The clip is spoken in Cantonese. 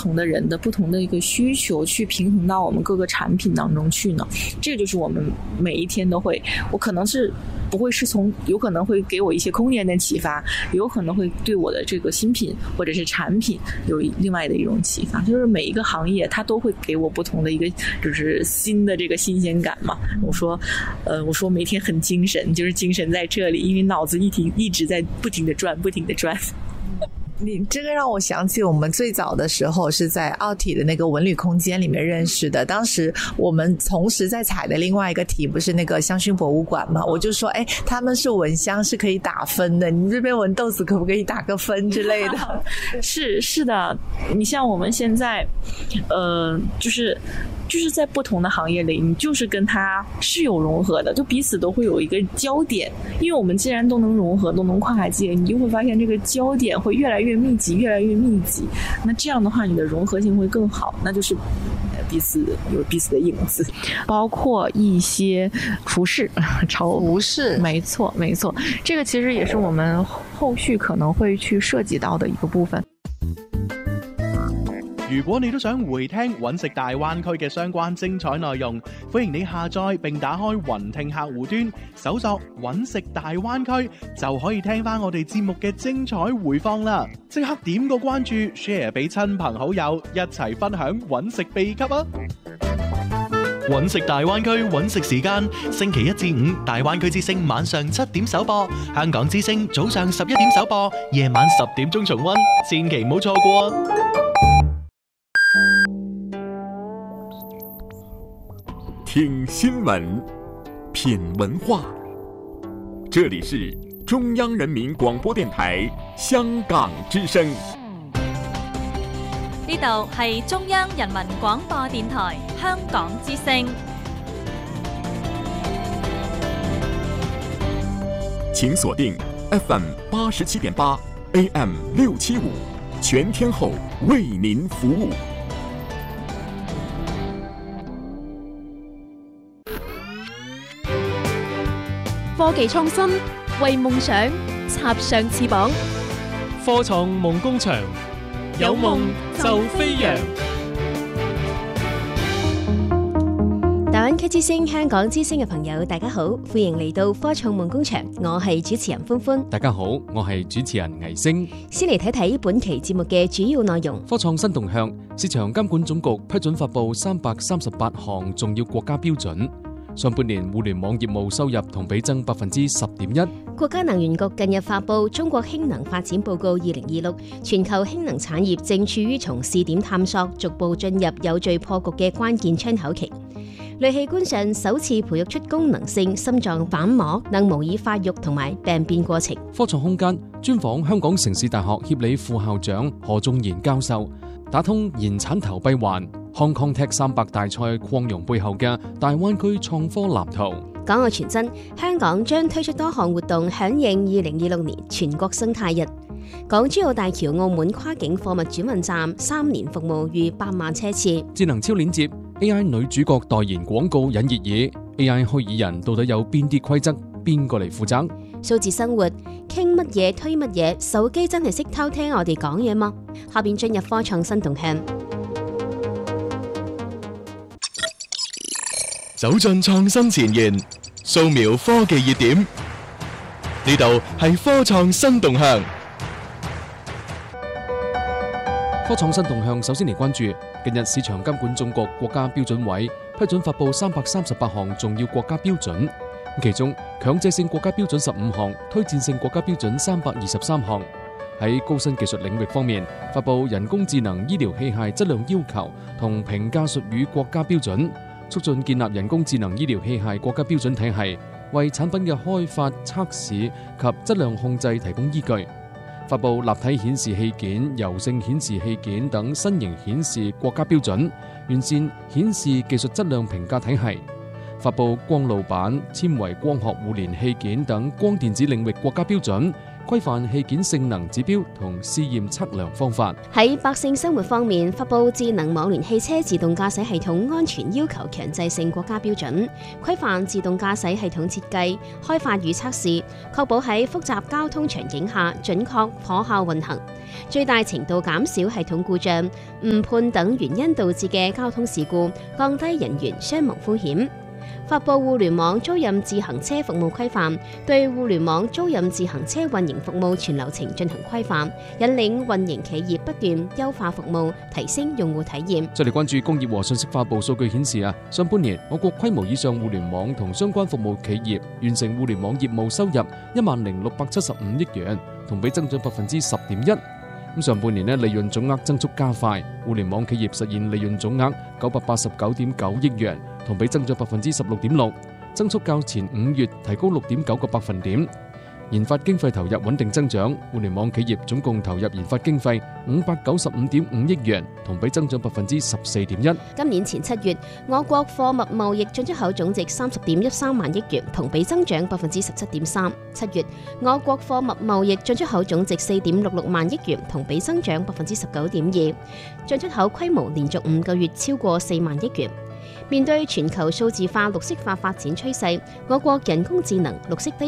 同的人的不同的一个需求去平衡到我们各个产品当中去呢？这个就是我们每一天都会，我可能是不会是从，有可能会给我一些空间的启发，有可能会对我的这个新品或者是产品有另外的一种启发。就是每一个行业它都会给我不同的一个就是新的这个新鲜感嘛。我说每天很精神，就是精神在这里，因为脑子一直在不停的转。 你这个让我想起我们最早的时候是在奥体的那个文旅空间里面认识的，当时我们同时在采的另外一个题不是那个香薰博物馆嘛，我就说他们是闻香是可以打分的，你这边闻豆子可不可以打个分之类的。 是的，你像我们现在就是在不同的行业里，你就是跟它是有融合的，就彼此都会有一个焦点，因为我们既然都能融合，都能跨界，你就会发现这个焦点会越来越密集，那这样的话你的融合性会更好，那就是彼此有彼此的影子。包括一些服饰，没错，这个其实也是我們後續可能會去涉及到的一個部分。 如果你都想回聽揾食大灣區嘅相關精彩內容，歡迎你下載並打開雲聽客戶端，搜索揾食大灣區，就可以聽翻我哋節目嘅精彩回放啦！即刻點個關注 ，share 俾親朋好友，一齊分享揾食秘笈啊！揾食大灣區揾食時間，星期一至五大灣區之聲晚上7點首播，香港之聲早上11點首播，夜晚10點鐘重溫，千祈唔好錯過啊！ 听新闻，品文化，这里是中央人民广播電台香港之聲。 呢度係中央人民廣播電台香港之聲。 請鎖定 FM 87.8 AM 675，全天候為您服務。 科技創新，為夢想插上翅膀。 科創夢工場，有夢就飛揚。 大灣區之聲、香港之聲嘅朋友，大家好，歡迎嚟到科創夢工場，我係主持人歡歡。 大家好，我係主持人魏星。 先嚟睇睇本期節目嘅主要內容。 科創新動向，市場監管總局批准發布338項重要國家標準。上半年互聯網業務收入同比增10.1%。 國家能源局近日發布《中國氫能發展報告2026》，全球氫能產業正處於從試點探索逐步進入有序破局嘅關鍵窗口期。類器官上首次培育出功能性心臟瓣膜，能模擬發育同埋病變過程。 科創空間專訪香港城市大學協理副校長何仲賢教授，打通延產投閉環。Hong Kong Tech 300大賽擴容背後嘅大灣區創科藍圖。 港澳傳真，香港將推出多項活動響應2026年全國生態日。港珠澳大橋澳門跨境貨物轉運站3年服務逾8萬車次。 智能超鏈接 AI 女主角代言廣告引熱議 AI 虛擬人到底有邊啲規則，邊個嚟負責？ 數字生活，傾乜嘢推乜嘢，手機真係識偷聽我哋講嘢嗎？下邊進入科創新動向。 走進創新前沿，掃描科技熱點。呢度係科創新動向。 科創新動向首先嚟關注，近日市場監管總局國家標準委批准發布338項重要國家標準，其中強制性國家標準15項，推薦性國家標準323項。喺高新技術領域方面，發布人工智能醫療器械質量要求同評價術語國家標準。促進建立人工智能醫療器械國家標準體系，為產品嘅開發、測試及質量控制提供依據。發布立體顯示器件、柔性顯示器件等新型顯示國家標準，完善顯示技術質量評價體系。發布光路板、纖維光學互聯器件等光電子領域國家標準， 規範器件性能指標同試驗測量方法。 喺百姓生活方面，發布智能網聯汽車自動駕駛系統安全要求強制性國家標準，規範自動駕駛系統設計、開發與測試，確保喺複雜交通場景下準確可靠運行，最大程度減少系統故障、誤判等原因導致嘅交通事故，降低人員傷亡風險。發布互聯網租賃自行車服務規範，對互聯網租賃自行車運營服務全流程進行規範，引領運營企業不斷優化服務，提升用戶體驗。 再嚟關注工業和信息化部數據顯示上半年我國規模以上互聯網同相關服務企業完成互聯網業務收入10,675億元，同比增長10.1%。上半年利潤總額增速加快，互聯網企業實現利潤總額989.9億元，同比增長16.6%，增速較前5月提高6.9個百分點。研發經費投入穩定增長，互聯網企業總共投入研發經費595.5億元，同比增長14.1%。 今年前7月，我國貨物貿易進出口總值30.13萬億元，同比增長17.3%。7月，我國貨物貿易進出口總值4.66萬億元，同比增長19.2%。進出口規模連續5個月超過4萬億元。面對全球數字化、綠色化發展趨勢，我國人工智能、綠色低